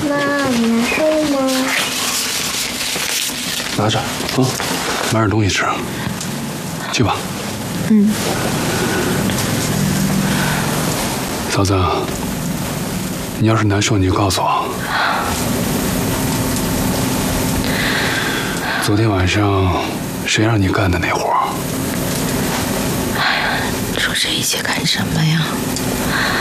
妈，你难受吗？ 拿着，买点东西吃。去吧。 嗯。 嫂子，你要是难受，你就告诉我。昨天晚上谁让你干的那活？ 哎呀，说这一切干什么呀？